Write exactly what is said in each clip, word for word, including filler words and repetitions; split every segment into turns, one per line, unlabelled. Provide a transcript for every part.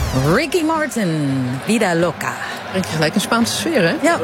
Ricky Martin, Vida Loca.
Denk je gelijk een Spaanse sfeer, hè?
Ja.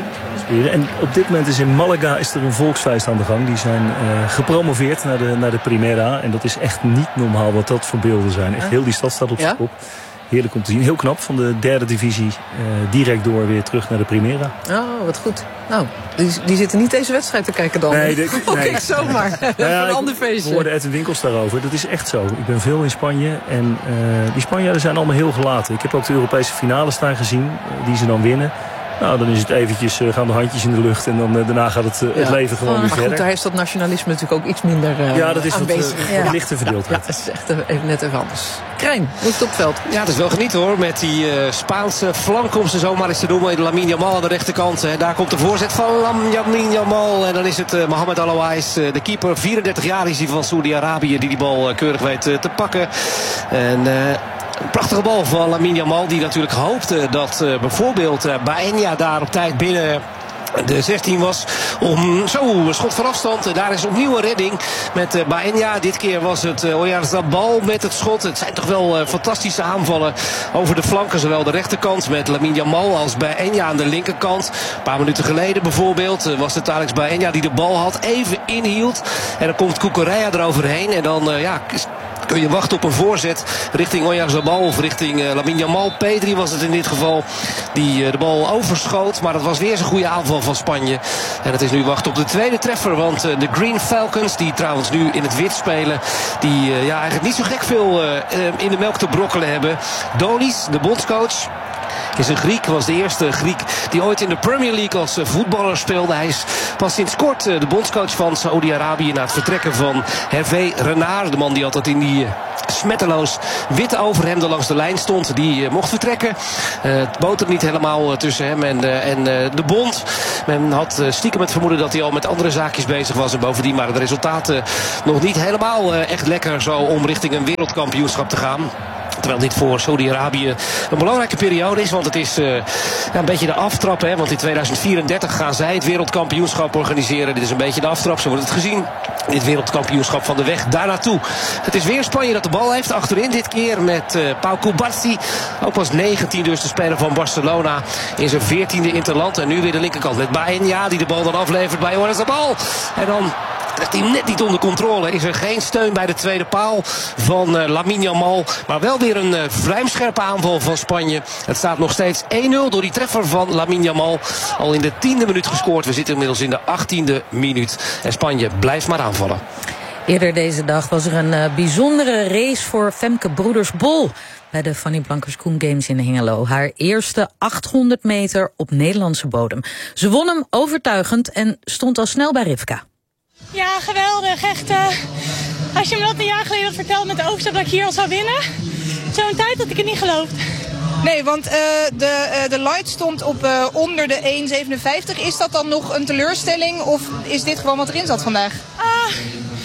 En op dit moment is in Malaga is er een volksfeest aan de gang. Die zijn uh, gepromoveerd naar de, naar de Primera. En dat is echt niet normaal wat dat voor beelden zijn. Echt heel die stad staat op zijn kop. Heerlijk om te zien. Heel knap van de derde divisie uh, direct door weer terug naar de Primera.
Oh, wat goed. Nou, die, die zitten niet deze wedstrijd te kijken dan. Nee, de, nee. Kijk zomaar. Nou ja, een ander feestje.
We hoorden Edwin Winkels daarover. Dat is echt zo. Ik ben veel in Spanje. En uh, die Spanjaarden zijn allemaal heel gelaten. Ik heb ook de Europese finales daar gezien. Uh, die ze dan winnen. Nou, dan is het eventjes, uh, gaan de handjes in de lucht en dan uh, daarna gaat het, uh, ja. het leven gewoon weer
maar
verder.
Goed, daar is dat nationalisme natuurlijk ook iets minder uh,
ja, dat is
aanwezig.
wat, uh, ja. lichte verdeeldheid.
Ja, dat is echt even, net even anders. Krijn, hoe is het op het veld?
Ja, het is wel genieten hoor, met die uh, Spaanse flank, om ze zomaar eens te noemen. Lamine Yamal aan de rechterkant. Hè. Daar komt de voorzet van Lamine Yamal. En dan is het uh, Mohamed Alouais, uh, de keeper. vierendertig jaar is hij van Saudi-Arabië, die die bal uh, keurig weet uh, te pakken. En... Uh, Een prachtige bal van Lamine Yamal, die natuurlijk hoopte dat uh, bijvoorbeeld uh, Baena daar op tijd binnen de zestien was om zo een schot van afstand. En daar is opnieuw een redding met uh, Baena. Dit keer was het uh, Oyarzabal met het schot. Het zijn toch wel uh, fantastische aanvallen over de flanken. Zowel de rechterkant met Lamine Yamal als Baena aan de linkerkant. Een paar minuten geleden bijvoorbeeld uh, was het Alex Baena die de bal had, even inhield. En dan komt Cucurella eroverheen. En dan uh, ja... kun je wachten op een voorzet richting Oyarzabal of richting uh, Lamine Yamal. Pedri was het in dit geval die uh, de bal overschoot. Maar dat was weer zo'n goede aanval van Spanje. En het is nu wachten op de tweede treffer. Want uh, de Green Falcons, die trouwens nu in het wit spelen, die uh, ja, eigenlijk niet zo gek veel uh, uh, in de melk te brokkelen hebben. Donis, de bondscoach, is een Griek, was de eerste Griek die ooit in de Premier League als voetballer speelde. Hij is pas sinds kort de bondscoach van Saudi-Arabië na het vertrekken van Hervé Renard. De man die altijd in die smetteloos witte overhemden langs de lijn stond. Die mocht vertrekken. Uh, het boterde niet helemaal tussen hem en, uh, en uh, de bond. Men had stiekem het vermoeden dat hij al met andere zaakjes bezig was. En bovendien waren de resultaten nog niet helemaal uh, echt lekker zo om richting een wereldkampioenschap te gaan. Terwijl dit voor Saudi-Arabië een belangrijke periode is. Want het is uh, ja, een beetje de aftrap. Hè, want in tweeduizend vierendertig gaan zij het wereldkampioenschap organiseren. Dit is een beetje de aftrap, zo wordt het gezien. Dit wereldkampioenschap van de weg daar naartoe. Het is weer Spanje dat de bal heeft. Achterin dit keer met uh, Pau Cubarsí. Ook was negentien dus de speler van Barcelona in zijn veertiende interland. En nu weer de linkerkant met Baena die de bal dan aflevert bij Oyarzabal. En dan krijgt hij net niet onder controle. Is er geen steun bij de tweede paal van uh, Lamine Yamal. Maar wel weer een uh, vlijmscherpe aanval van Spanje. Het staat nog steeds één nul door die treffer van Lamine Yamal. Al in de tiende minuut gescoord. We zitten inmiddels in de achttiende minuut. En Spanje blijft maar aanvallen.
Eerder deze dag was er een uh, bijzondere race voor Femke Broeders-Bol bij de Fanny Blankers-Koen Games in Hengelo. Haar eerste achthonderd meter op Nederlandse bodem. Ze won hem overtuigend en stond al snel bij Rivka.
Ja, geweldig. Echt, uh, als je me dat een jaar geleden had verteld met de overstap dat ik hier al zou winnen, zo'n tijd had ik het niet geloofd.
Nee, want uh, de, uh, de light stond op uh, onder de één zevenenvijftig. Is dat dan nog een teleurstelling of is dit gewoon wat erin zat vandaag?
Uh,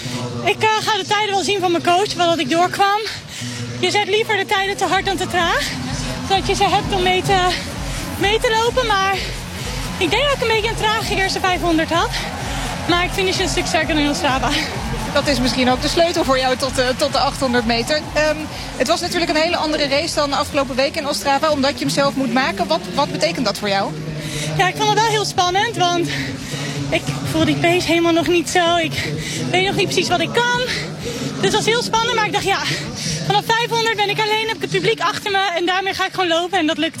ik uh, ga de tijden wel zien van mijn coach, wat ik doorkwam. Je zet liever de tijden te hard dan te traag, zodat je ze hebt om mee te, mee te lopen. Maar ik denk dat ik een beetje een trage eerste vijfhonderd had. Maar ik finish een stuk sterker dan Ostrava.
Dat is misschien ook de sleutel voor jou tot de, tot de achthonderd meter. Um, het was natuurlijk een hele andere race dan de afgelopen week in Ostrava, omdat je hem zelf moet maken. Wat, wat betekent dat voor jou?
Ja, ik vond het wel heel spannend, want ik voel die pace helemaal nog niet zo. Ik weet nog niet precies wat ik kan. Dus het was heel spannend, maar ik dacht ja, vanaf vijfhonderd ben ik alleen, heb ik het publiek achter me en daarmee ga ik gewoon lopen en dat lukte.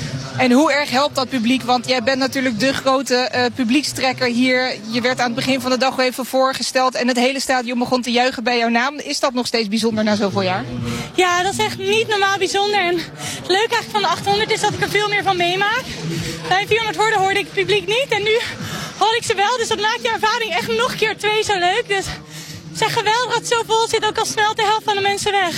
En hoe erg helpt dat publiek? Want jij bent natuurlijk de grote uh, publiekstrekker hier. Je werd aan het begin van de dag even voorgesteld en het hele stadion begon te juichen bij jouw naam. Is dat nog steeds bijzonder na zoveel jaar?
Ja, dat is echt niet normaal bijzonder. En het leuke eigenlijk van de achthonderd is dat ik er veel meer van meemaak. Bij vierhonderd woorden hoorde ik het publiek niet en nu hoor ik ze wel. Dus dat maakt je ervaring echt nog een keer twee zo leuk. Dus het is echt geweldig dat het zo vol zit, ook al snel de helft van de mensen weg.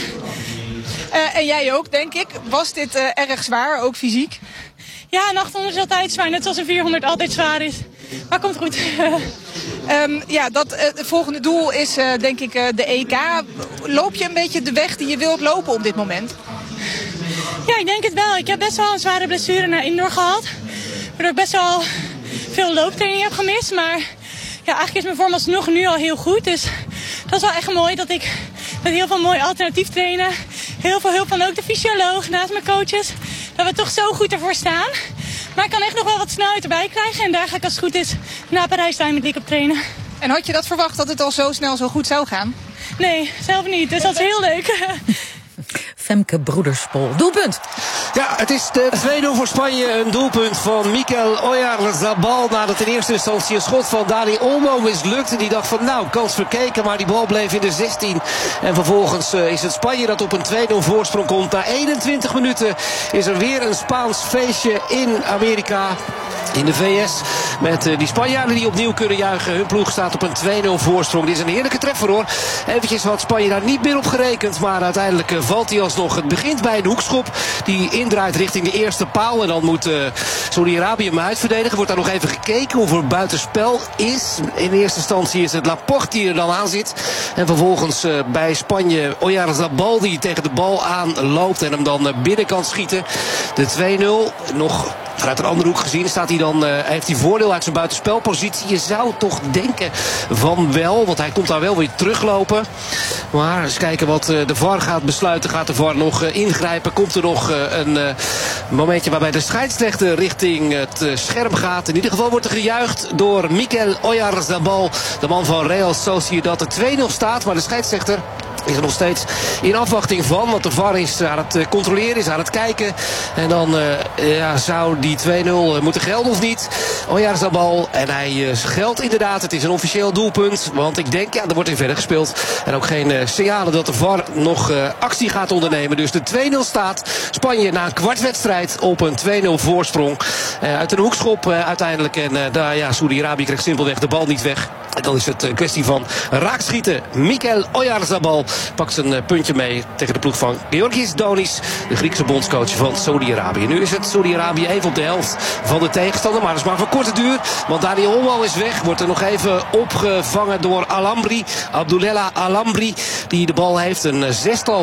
Uh, en jij ook, denk ik. Was dit uh, erg zwaar, ook fysiek?
Ja, een achthonderd is altijd zwaar, net zoals een vierhonderd altijd zwaar is. Maar komt goed.
um, ja, dat uh, het volgende doel is uh, denk ik uh, de E K. Loop je een beetje de weg die je wilt lopen op dit moment?
Ja, ik denk het wel. Ik heb best wel een zware blessure naar indoor gehad. Waardoor ik best wel veel looptraining heb gemist. Maar ja, eigenlijk is mijn vorm alsnog nu al heel goed. Dus dat is wel echt mooi dat ik met heel veel mooi alternatief trainen heel veel hulp van ook de fysioloog naast mijn coaches. Dat we toch zo goed ervoor staan. Maar ik kan echt nog wel wat snelheid erbij krijgen. En daar ga ik als het goed is na Parijs Diamond League op trainen.
En had je dat verwacht dat het al zo snel zo goed zou gaan?
Nee, zelf niet. Dus dat is heel leuk.
Femke Broedersbol. Doelpunt.
Ja, het is de twee nul voor Spanje. Een doelpunt van Mikel Oyarzabal. Nadat in eerste instantie een schot van Dani Olmo mislukte. Die dacht van nou, kans verkeken. Maar die bal bleef in de zestien. En vervolgens uh, is het Spanje dat op een twee nul voorsprong komt. Na eenentwintig minuten is er weer een Spaans feestje in Amerika. In de V S. Met uh, die Spanjaarden die opnieuw kunnen juichen. Hun ploeg staat op een twee nul voorsprong. Dit is een heerlijke treffer hoor. Eventjes had Spanje daar niet meer op gerekend. Maar uiteindelijk uh, valt hij alsnog. Het begint bij een hoekschop. Die indraait richting de eerste paal. En dan moet uh, Saudi-Arabië hem uitverdedigen. Wordt daar nog even gekeken of er buitenspel is. In eerste instantie is het Laporte die er dan aan zit. En vervolgens uh, bij Spanje Oyarzabal die tegen de bal aanloopt. En hem dan uh, binnen kan schieten. De twee nul. Nog... Vanuit een andere hoek gezien staat hij dan, uh, heeft hij voordeel uit zijn buitenspelpositie. Je zou toch denken van wel, want hij komt daar wel weer teruglopen. Maar eens kijken wat uh, de V A R gaat besluiten. Gaat de V A R nog uh, ingrijpen? Komt er nog uh, een uh, momentje waarbij de scheidsrechter richting het uh, scherm gaat. In ieder geval wordt er gejuicht door Mikel Oyarzabal, de man van Real Sociedad. De twee nul staat, maar de scheidsrechter is er nog steeds in afwachting van. Want de V A R is aan het controleren, is aan het kijken. En dan uh, ja, zou die twee nul moeten gelden of niet. Oyarzabal. En hij uh, geldt inderdaad. Het is een officieel doelpunt. Want ik denk, ja, er wordt in verder gespeeld. En ook geen uh, signalen dat de V A R nog uh, actie gaat ondernemen. Dus de twee nul staat. Spanje na een kwartwedstrijd op een twee nul voorsprong. Uh, uit een hoekschop uh, uiteindelijk. En uh, daar, ja, Saudi-Arabië krijgt simpelweg de bal niet weg. En dan is het een kwestie van raakschieten. Mikel Oyarzabal pakt zijn uh, puntje mee tegen de ploeg van Georgis Donis, de Griekse bondscoach van Saudi-Arabië. Nu is het Saudi-Arabië even op de helft van de tegenstander. Maar dat is maar van korte duur. Want Dani Olmo is weg. Wordt er nog even opgevangen door Alambri. Abdullah Alambri. Die de bal heeft. Een zestal